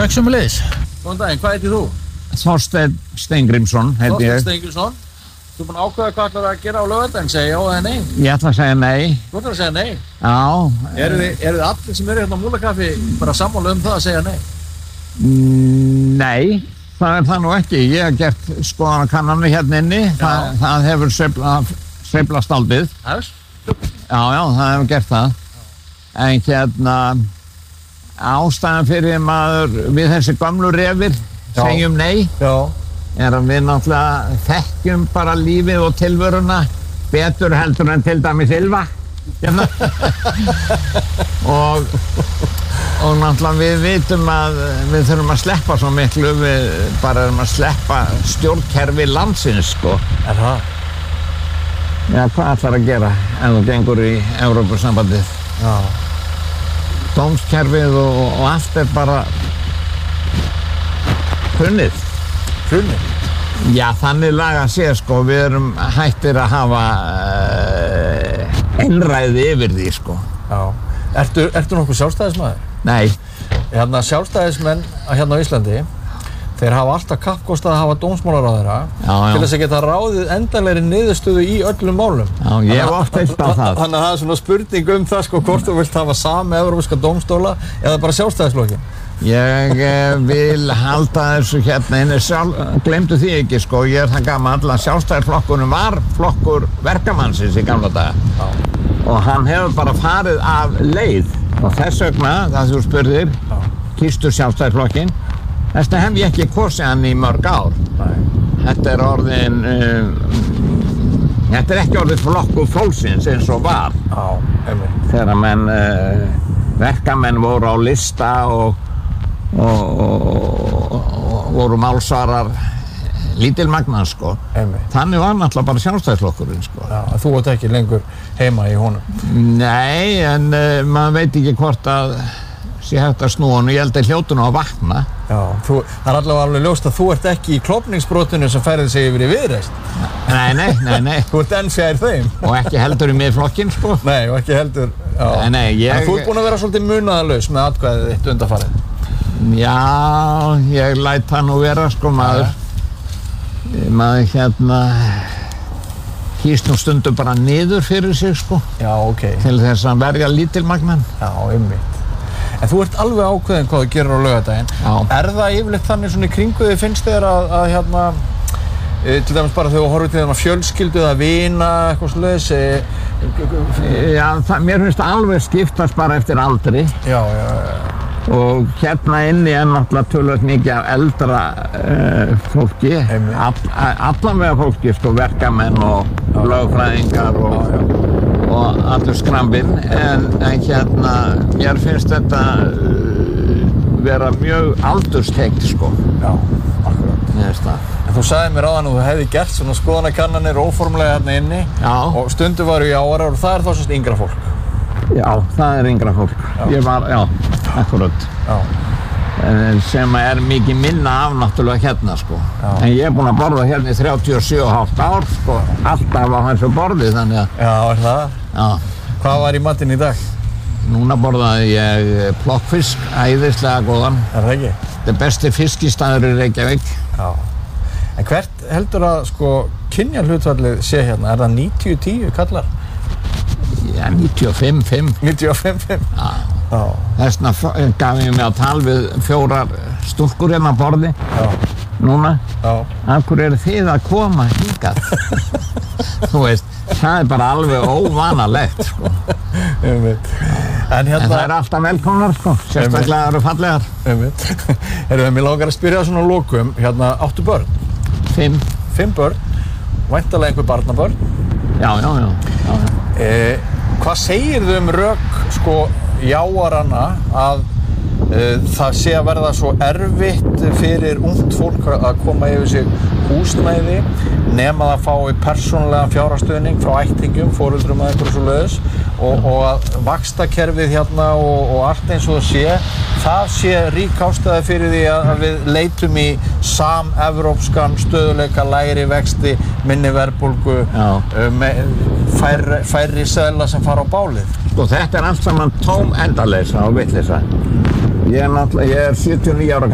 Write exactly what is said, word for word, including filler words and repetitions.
Takk sömuleiðis. Góðan daginn, hvað heitir þú? Þorsteinn Steingrímsson heiti Þorsteinn ég. Steingrímsson. Þú er búinn að ákveða hvað ætlar að gera á laugardaginn, segja já eða nei? Ég ætla að segja nei. Þú ætlar að segja nei? Já. Eru þið, eru þið allir sem eru hérna á Múlakaffi bara sammála um það að segja nei? Nei, það er það nú ekki. Ég hef gert skoðanakannanir hérna inni. Það, það hefur sveiflað, sveiflast aldrei. Hæs? Já, já, það hefur gert það. En hérna, ástæðan fyrir maður við þessi gömlu refir segjum nei. Já. Er að við náttúrulega þekkjum bara lífið og tilvöruna betur heldur en til dæmis Ylva hérna. og, og náttúrulega við vitum að við þurfum að sleppa svo miklu, við bara erum að sleppa stjórnkerfi landsins sko. Er það? Já, hvað ætlar að gera ef þú gengur í Evrópusambandið? Já. Dómskerfið og, og allt er bara hrunið. Hrunið? Já, þannig laga sé sko, við erum hættir að hafa uh, einræði yfir því sko. Já. Ertu, ertu nokkuð sjálfstæðismaður? Nei. Hérna sjálfstæðismenn hérna á Íslandi, þeir hafa alltaf kappkostað að hafa dómsmálaráðherra til þess að geta ráðið endanlegri niðurstöðu í öllum málum. Já, ég hef oft heilt á það. Þannig að það er svona spurning um það sko, hvort þú vilt hafa sami evrópska dómstóla eða bara sjálfstæðisflokkin. Ég eh, vil halda þessu hérna inni, sjálf, glemdu því ekki sko, ég er það gamall að sjálfstæðisflokkurinn var flokkur verkamannsins í gamla daga. Já. Og hann hefur bara farið af leið og þess vegna, það þú spurðir, kýstu sjálfstæðisflokkinn, þess vegna hef ég ekki kosið hann í mörg ár. Nei. Þetta er orðin, um, þetta er ekki orðið flokkur fólksins eins og var. Já, einmitt. Þegar menn, uh, verkamenn voru á lista og Og, og, og voru málsvarar lítilmagna sko. Einmitt. Þannig var náttúrulega bara sjálfstæðisflokkurinn sko. Já, þú ert ekki lengur heima í honum. Nei, en uh, maður veit ekki hvort að sé hægt að snúa hann og ég held að hljótu nú að vakna. Já, þú, það er allavega alveg ljóst að þú ert ekki í klofningsbrotinu sem færið sig yfir í Viðreisn. Nei, nei, nei, nei. Þú ert enn fjær þeim. Og ekki heldur í Miðflokkinn sko. Nei, og ekki heldur, já. Nei, nei, ég... En þú ert búinn að vera svolítið munaðarlaus með atkvæðið þitt undanfarið. Já, ég læt það nú vera sko, maður. Maður hérna kýst nú stundum bara niður fyrir sig sko. Já, ok. Til þess að verja lítilmagnan. Já, einmitt. En þú ert alveg ákveðin hvað þú gerir á laugardaginn. Já. Er það yfirleitt þannig svona í kringu þig finnst þér að, að hérna, e, til dæmis bara þegar þú horfir til þeirna fjölskyldu eða vina, eitthvað svoleiðis? E, já, það, mér finnst það alveg skiptast bara eftir aldri. Já, já, já. Og hérna inni er náttúrulega tölvöld mikið af eldra uh, fólki, all, allavega fólki, sko, verkamenn og lögfræðingar og, og allur skrambinn, en, en hérna, mér finnst þetta uh, vera mjög aldurstegt, sko. Já, akkurat. Mér finnst það. En þú sagði mér áðan að þú hefði gert svona skoðanakannanir óformlega hérna inni. Já. Og stundu varu í ára og það er þá svona yngra fólk. Já, það er yngra fólk. Já. Ég var, já, akkurat. Já. Sem er mikið minna af náttúrulega hérna, sko. Já. En ég er búinn að borða hérna í þrjátíu og sjö og hálft ár, sko. Alltaf á þessu borði, þannig að... Já, er það? Já. Hvað var í matinn í dag? Núna borðaði ég plokkfisk, æðislega góðan. Er það ekki? Þetta er besti fiskistaður í Reykjavík. Já. En hvert heldur að, sko, kynjahlutfallið sé hérna? Er það níutíu tíu kallar? Já, níutíu og fimm fimm. níutíu og fimm fimm? Já. Já. Þess vegna gaf ég mig á tal við fjórar stúlkur hérna á borði. Já. Núna. Já. Af hverju eru þið að koma hingað? Þú veist, það er bara alveg óvanalegt, sko. Einmitt. En hérna... En það er alltaf velkomnar, sko. Sérstaklega eru fallegar. Einmitt. Heyrðu, mér langar að spyrja svona lokum, hérna, áttu börn? Fimm. Fimm börn? Væntanlega einhver barnabörn? Já, já, já. já, já. Eh, hvað segirðu um rök, sko, jáaranna að uh, það sé að verða svo erfitt fyrir ungt fólk að koma yfir sig húsnæði nema það fái persónulegan fjárhagsstuðning frá ættingjum, foreldrum eða einhverju svoleiðis og, og að vaxtakerfið hérna og, og allt eins og það sé, það sé rík ástæða fyrir því að, að við leitum í sam-evrópskan stöðuleika, lægri vexti, minni verðbólgu, uh, færri, færri seðla sem fara á bálið. Sko þetta er allt saman tóm endaleysa og vitleysa. Ég er náttúrulega, ég er sjötíu og níu ára